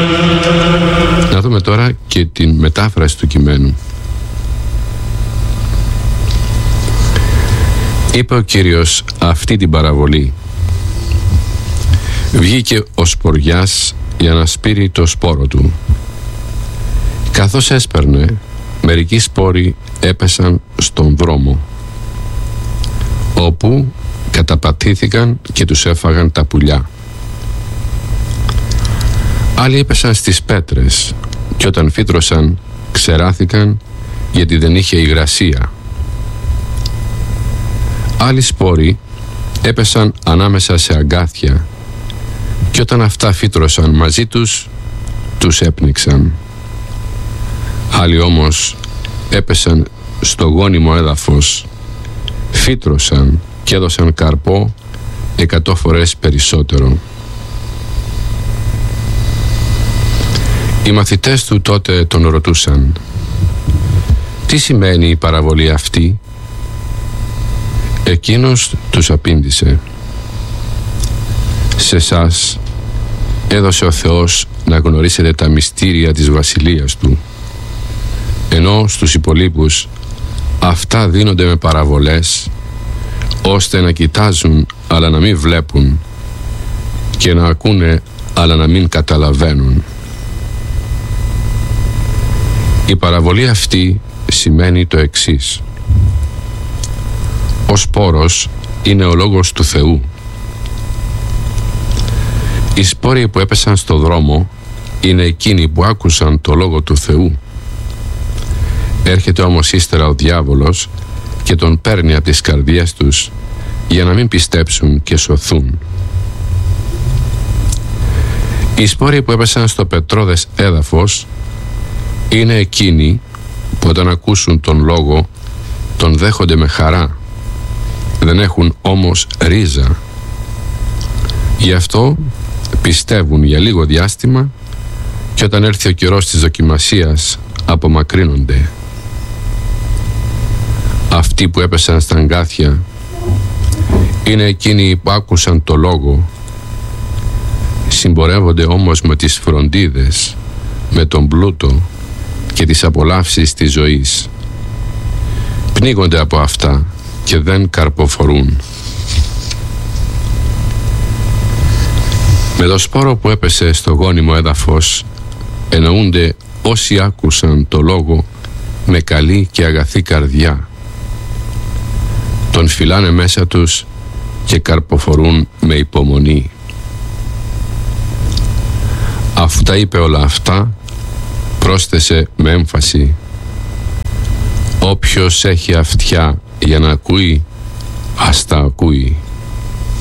Να δούμε τώρα και την μετάφραση του κειμένου. Είπε ο Κύριος αυτή την παραβολή: βγήκε ο σποριάς για να σπείρει το σπόρο του. Καθώς έσπερνε, μερικοί σπόροι έπεσαν στον δρόμο, όπου καταπατήθηκαν και τους έφαγαν τα πουλιά. Άλλοι έπεσαν στις πέτρες και όταν φύτρωσαν ξεράθηκαν, γιατί δεν είχε υγρασία. Άλλοι σπόροι έπεσαν ανάμεσα σε αγκάθια και όταν αυτά φύτρωσαν μαζί τους, τους έπνιξαν. Άλλοι όμως έπεσαν στο γόνιμο έδαφος, φύτρωσαν και έδωσαν καρπό 100 φορές περισσότερο. Οι μαθητές του τότε τον ρωτούσαν: τι σημαίνει η παραβολή αυτή? Εκείνος τους απήντησε: σε εσάς έδωσε ο Θεός να γνωρίσετε τα μυστήρια της βασιλείας του, ενώ στους υπολείπους αυτά δίνονται με παραβολές, ώστε να κοιτάζουν αλλά να μην βλέπουν και να ακούνε αλλά να μην καταλαβαίνουν. Η παραβολή αυτή σημαίνει το εξής: ο σπόρος είναι ο λόγος του Θεού. Οι σπόροι που έπεσαν στο δρόμο είναι εκείνοι που άκουσαν το λόγο του Θεού. Έρχεται όμως ύστερα ο διάβολος και τον παίρνει από τις καρδιές τους για να μην πιστέψουν και σωθούν. Οι σπόροι που έπεσαν στο πετρώδες έδαφος είναι εκείνοι που όταν ακούσουν τον λόγο τον δέχονται με χαρά, δεν έχουν όμως ρίζα. Γι' αυτό πιστεύουν για λίγο διάστημα και όταν έρθει ο καιρός της δοκιμασίας απομακρύνονται. Αυτοί που έπεσαν στα αγκάθια είναι εκείνοι που άκουσαν το λόγο, συμπορεύονται όμως με τις φροντίδες, με τον πλούτο και τις απολαύσεις της ζωής. Πνίγονται από αυτά και δεν καρποφορούν. Με το σπόρο που έπεσε στο γόνιμο έδαφος εννοούνται όσοι άκουσαν το λόγο με καλή και αγαθή καρδιά. Τον φυλάνε μέσα τους και καρποφορούν με υπομονή. Αφού τα είπε όλα αυτά, πρόσθεσε με έμφαση: όποιος έχει αυτιά για να ακούει, ας τα ακούει.